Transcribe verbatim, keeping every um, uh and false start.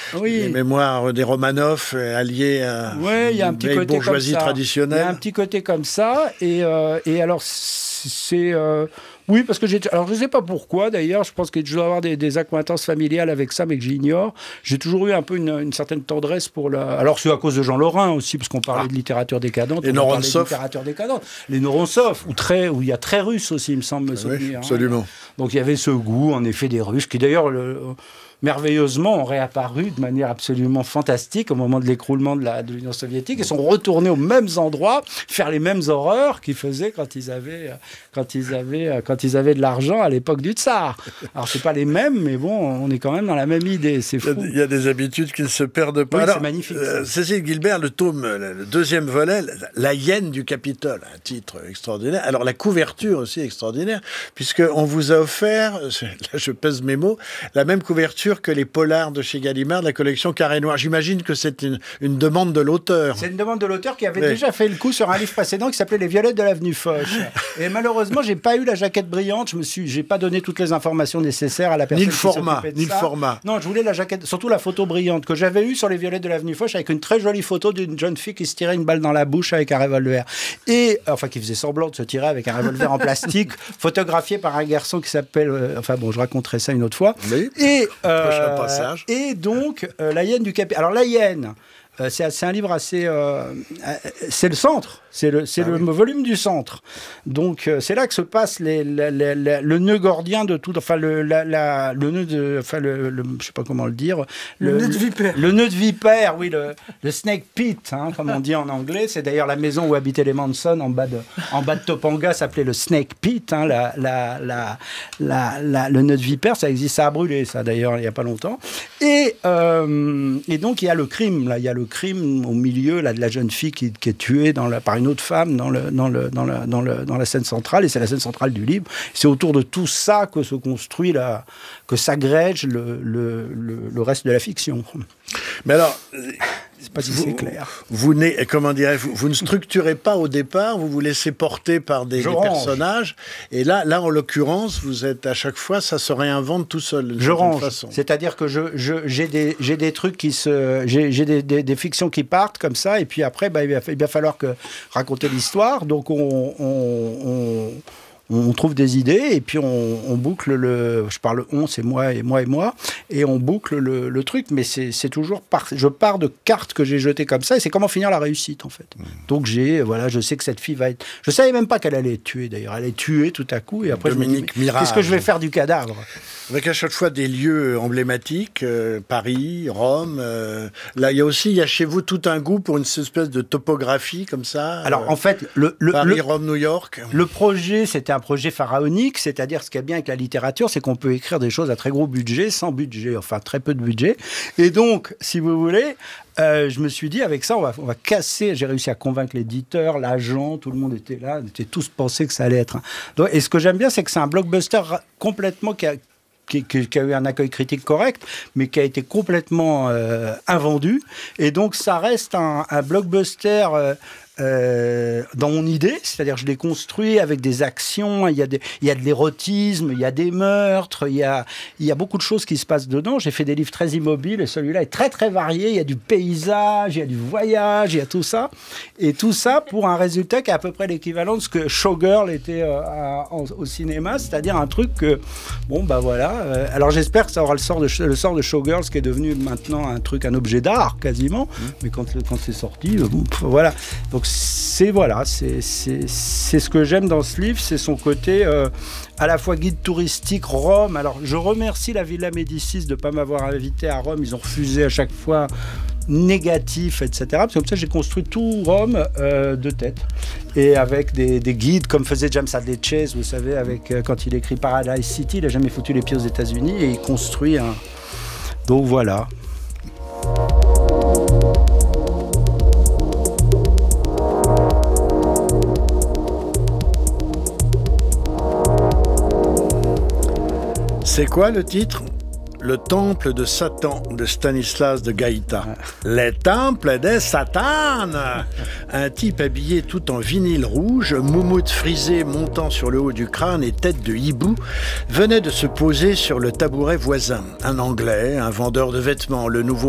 oui. les mémoires des Romanov alliés à ouais, y a un petit côté bourgeoisie comme ça. traditionnelle. Il y a un petit côté comme ça. Et, euh, et alors, c'est... Euh, oui, parce que j'ai... Alors, je ne sais pas pourquoi, d'ailleurs. Je pense que je dois avoir des, des accointances familiales avec ça, mais que j'ignore. J'ai toujours eu un peu une, une certaine tendresse pour la... Alors, c'est à cause de Jean Lorrain aussi, parce qu'on parlait ah. de littérature décadente. Et Norontsov. De littérature décadente. Les Norontsov, où, très, où il y a très russe aussi, il me semble me souvenir. Oui, absolument. Hein. Donc, il y avait ce goût, en effet, des Russes, qui d'ailleurs... Le, merveilleusement, ont réapparu de manière absolument fantastique au moment de l'écroulement de, la, de l'Union soviétique et sont retournés aux mêmes endroits, faire les mêmes horreurs qu'ils faisaient quand ils avaient, quand ils avaient, quand ils avaient de l'argent à l'époque du tsar. Alors, c'est pas les mêmes, mais bon, on est quand même dans la même idée, c'est fou. Il y a des habitudes qui ne se perdent pas. Oui, Alors, c'est magnifique. Euh, Cécile Guilbert, le tome, le deuxième volet, La hyène du Capitole, un titre extraordinaire. Alors, la couverture aussi extraordinaire, puisqu'on vous a offert, là je pèse mes mots, la même couverture que les polars de chez Gallimard, de la collection Carré Noir. J'imagine que c'est une, une demande de l'auteur. C'est une demande de l'auteur qui avait oui. déjà fait le coup sur un livre précédent qui s'appelait Les Violettes de l'avenue Foch. Et malheureusement, j'ai pas eu la jaquette brillante. Je me suis, j'ai pas donné toutes les informations nécessaires à la personne ni le qui format, s'occupait de ni ça. le format. Non, je voulais la jaquette, surtout la photo brillante que j'avais eue sur Les Violettes de l'avenue Foch avec une très jolie photo d'une jeune fille qui se tirait une balle dans la bouche avec un revolver. Et enfin, qui faisait semblant de se tirer avec un revolver en plastique, photographié par un garçon qui s'appelle. Euh, enfin bon, je raconterai ça une autre fois. Oui. Et euh, prochain passage. Et donc, euh, La hyène du Capitole. Alors, La hyène, euh, c'est, c'est un livre assez... Euh, euh, c'est le centre. C'est le, c'est ah le oui. volume du centre. Donc, euh, c'est là que se passe les, les, les, les, le nœud gordien de tout... Enfin, le, la, la, le nœud de... Enfin, le, le, je ne sais pas comment le dire. Le, le nœud de vipère. Le, le nœud de vipère, oui. Le, le snake pit, hein, comme on dit en anglais. C'est d'ailleurs la maison où habitaient les Manson, en bas de, en bas de Topanga, s'appelait le snake pit. Hein, la, la, la, la, la, le nœud de vipère, ça existe, ça a brûlé, ça, d'ailleurs, il n'y a pas longtemps. Et, euh, et donc, il y a le crime, là. Il y a le crime au milieu, là, de la jeune fille qui, qui est tuée dans la, par une autre femme dans, le, dans, le, dans, la, dans, le, dans la scène centrale, et c'est la scène centrale du livre. C'est autour de tout ça que se construit, la, que s'agrège le, le, le, le reste de la fiction. Mais alors... C'est pas si vous, c'est clair. Vous, vous, comment dirais, vous, vous ne structurez pas au départ, vous vous laissez porter par des, des personnages, et là, là, en l'occurrence, vous êtes à chaque fois, ça se réinvente tout seul. Je range, façon. C'est-à-dire que je, je, j'ai, des, j'ai des trucs qui se... J'ai, j'ai des, des, des fictions qui partent comme ça, et puis après, bah, il, va, il va falloir que raconter l'histoire, donc on... on, on on trouve des idées et puis on, on boucle le... Je parle on, c'est moi et moi et moi. Et on boucle le, le truc. Mais c'est, c'est toujours... Par, je pars de cartes que j'ai jetées comme ça. Et c'est comment finir la réussite, en fait. Mmh. Donc j'ai... Voilà, je sais que cette fille va être... Je savais même pas qu'elle allait être tuée, d'ailleurs. Elle est tuée tout à coup. Et après, Dominique je me dis, qu'est-ce que je vais faire du cadavre ? Avec à chaque fois des lieux emblématiques. Euh, Paris, Rome. Euh, là, il y a aussi... Il y a chez vous tout un goût pour une espèce de topographie comme ça. Alors, euh, en fait... Le, le, Paris, le, Rome, New York. Le projet, c'était un projet pharaonique, c'est-à-dire ce qui est bien avec la littérature, c'est qu'on peut écrire des choses à très gros budget, sans budget, enfin très peu de budget. Et donc, si vous voulez, euh, je me suis dit, avec ça, on va, on va casser. J'ai réussi à convaincre l'éditeur, l'agent, tout le monde était là, on était tous pensés que ça allait être. Un... Donc, et ce que j'aime bien, c'est que c'est un blockbuster complètement qui a, qui, qui a eu un accueil critique correct, mais qui a été complètement euh, invendu. Et donc, ça reste un, un blockbuster... Euh, Euh, dans mon idée, c'est-à-dire je l'ai construit avec des actions, il y a, des, il y a de l'érotisme, il y a des meurtres, il y a, il y a beaucoup de choses qui se passent dedans. J'ai fait des livres très immobiles et celui-là est très très varié, il y a du paysage, il y a du voyage, il y a tout ça. Et tout ça pour un résultat qui est à peu près l'équivalent de ce que Showgirl était euh, à, en, au cinéma, c'est-à-dire un truc que, bon bah voilà, euh, alors j'espère que ça aura le sort, de, le sort de Showgirls qui est devenu maintenant un truc, un objet d'art quasiment, mmh. mais quand, quand c'est sorti, euh, bon, voilà. Donc c'est voilà, c'est, c'est, c'est ce que j'aime dans ce livre, c'est son côté euh, à la fois guide touristique, Rome. Alors je remercie la Villa Médicis de ne pas m'avoir invité à Rome, ils ont refusé à chaque fois, négatif, et cetera. Parce que comme ça j'ai construit tout Rome euh, de tête. Et avec des, des guides comme faisait James Hadley Chase, vous savez, avec, euh, quand il écrit Paradise City, il n'a jamais foutu les pieds aux États-Unis et il construit un... Donc voilà. C'est quoi le titre ? Le temple de Satan de Stanislas de Gaïta. Les temples de Satan. Un type habillé tout en vinyle rouge, moumoute frisée montant sur le haut du crâne et tête de hibou, venait de se poser sur le tabouret voisin. Un Anglais, un vendeur de vêtements, le nouveau